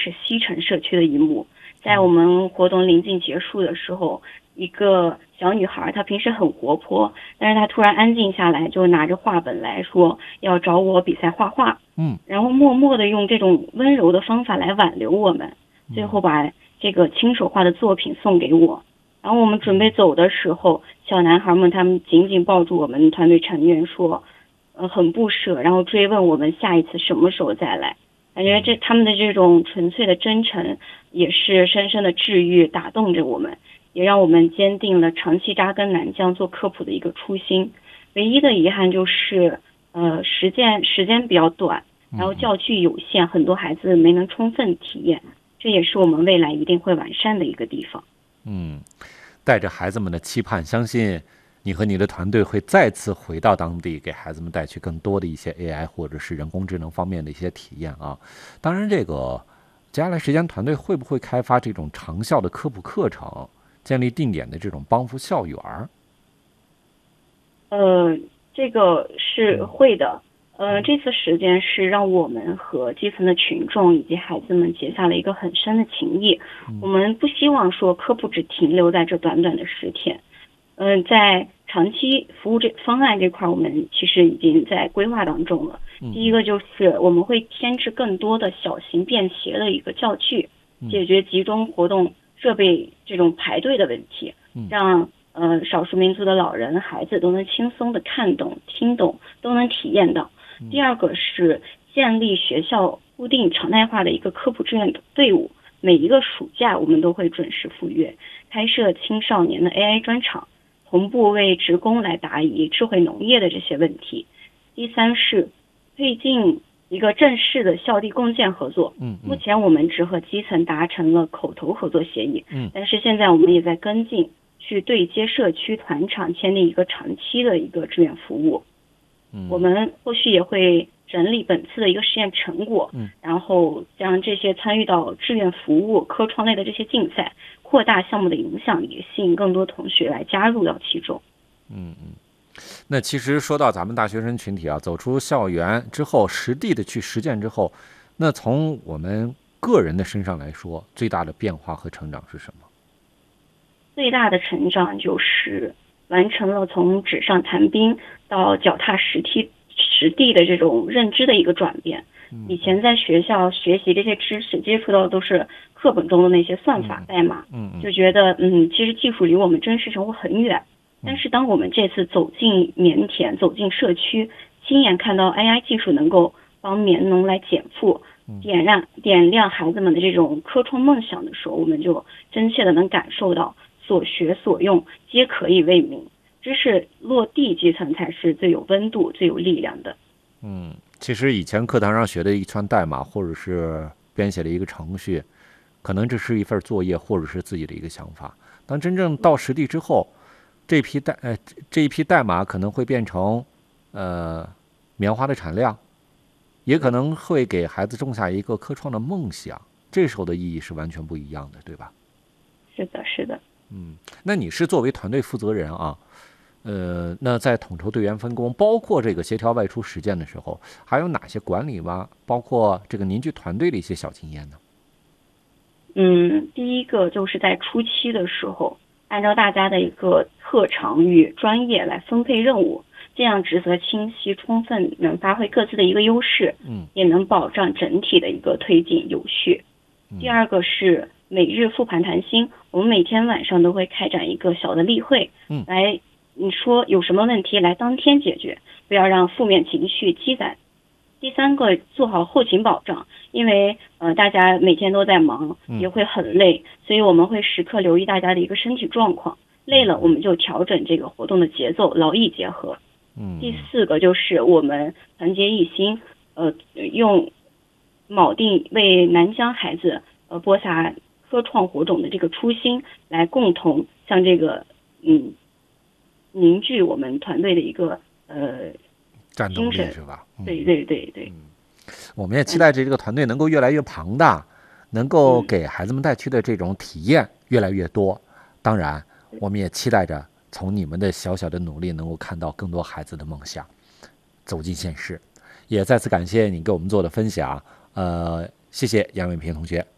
是西城社区的一幕。在我们活动临近结束的时候，一个小女孩，她平时很活泼，但是她突然安静下来，就拿着画本来说要找我比赛画画，然后默默的用这种温柔的方法来挽留我们，最后把这个亲手画的作品送给我。然后我们准备走的时候，小男孩们他们紧紧抱住我们团队成员说，很不舍，然后追问我们下一次什么时候再来。感觉他们的这种纯粹的真诚，也是深深的治愈打动着我们，也让我们坚定了长期扎根南疆做科普的一个初心。唯一的遗憾就是，时间比较短，然后教具有限，很多孩子没能充分体验，这也是我们未来一定会完善的一个地方。 带着孩子们的期盼，相信你和你的团队会再次回到当地，给孩子们带去更多的一些 AI 或者是人工智能方面的一些体验啊。当然，这个接下来时间团队会不会开发这种长效的科普课程，建立定点的这种帮扶校园？ 这个是会的。这次时间是让我们和基层的群众以及孩子们结下了一个很深的情谊。我们不希望说科普只停留在这短短的10天。在长期服务方案这块，我们其实已经在规划当中了。第一个就是我们会添置更多的小型便携的一个教具，解决集中活动设备这种排队的问题，让少数民族的老人、孩子都能轻松的看懂、听懂，都能体验到。第二个是建立学校固定常态化的一个科普志愿队伍，每一个暑假我们都会准时赴约，开设青少年的 AI 专场，同步为职工来答疑智慧农业的这些问题。第三是推进一个正式的校地共建合作。目前我们只和基层达成了口头合作协议，但是现在我们也在跟进，去对接社区团场，签订一个长期的一个志愿服务。我们后续也会整理本次的一个实验成果，然后将这些参与到志愿服务、科创类的这些竞赛，扩大项目的影响力，吸引更多同学来加入到其中。 那其实说到咱们大学生群体啊，走出校园之后，实地的去实践之后，那从我们个人的身上来说，最大的变化和成长是什么？ 最大的成长就是完成了从纸上谈兵到脚踏实地的这种认知的一个转变。以前在学校学习这些知识，接触到的都是课本中的那些算法代码，就觉得其实技术离我们真实生活很远。但是当我们这次走进棉田，走进社区，亲眼看到 AI 技术能够帮棉农来减负，点亮孩子们的这种科创梦想的时候，我们就真切的能感受到所学所用皆可以为民，知识落地基层才是最有温度、最有力量的。 其实以前课堂上学的一串代码，或者是编写的一个程序，可能这是一份作业，或者是自己的一个想法。当真正到实地之后，这一批代码可能会变成棉花的产量，也可能会给孩子种下一个科创的梦想。这时候的意义是完全不一样的，对吧？ 是的，是的。 那你是作为团队负责人啊，那在统筹队员分工，包括这个协调外出实践的时候，还有哪些管理吗？包括这个凝聚团队的一些小经验呢？ 第一个就是在初期的时候，按照大家的一个特长与专业来分配任务，这样职责清晰充分，能发挥各自的一个优势，也能保障整体的一个推进有序。第二个是每日复盘谈心，我们每天晚上都会开展一个小的例会，来你说有什么问题来当天解决，不要让负面情绪积攒。第三个，做好后勤保障，因为大家每天都在忙，也会很累，所以我们会时刻留意大家的一个身体状况，累了我们就调整这个活动的节奏，劳逸结合。第四个就是我们团结一心，用铆定为南疆孩子播撒科创活动的这个初心，来共同向这个凝聚我们团队的一个战斗力是吧？ 对。 我们也期待这个团队能够越来越庞大，能够给孩子们带去的这种体验越来越多。当然，我们也期待着从你们的小小的努力，能够看到更多孩子的梦想走进现实。也再次感谢你给我们做的分享，谢谢杨伟平同学。